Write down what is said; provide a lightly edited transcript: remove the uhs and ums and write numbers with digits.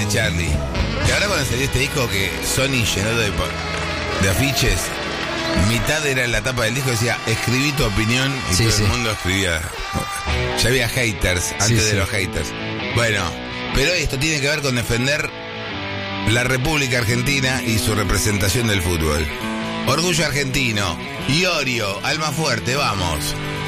Charlie. ¿Te acuerdas cuando salió este disco que Sony llenó de afiches? Mitad era la tapa del disco, decía, escribí tu opinión, y todo el mundo escribía. Ya había haters antes de los haters. Bueno, pero esto tiene que ver con defender la República Argentina y su representación del fútbol. Orgullo argentino. Iorio, alma fuerte, vamos.